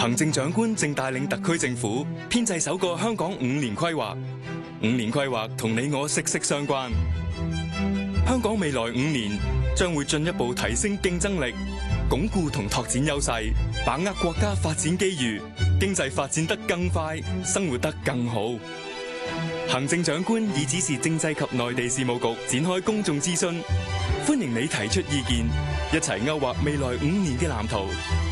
行政長官正帶領特區政府編製首個香港5年規劃。5年規劃同你我息息相關。香港未來5年將會進一步提升競爭力，鞏固同拓展優勢，把握國家發展機遇，經濟發展得更快，生活得更好。行政長官已指示政制及內地事務局展開公眾諮詢，歡迎你提出意見，一齊勾畫未來5年嘅藍圖。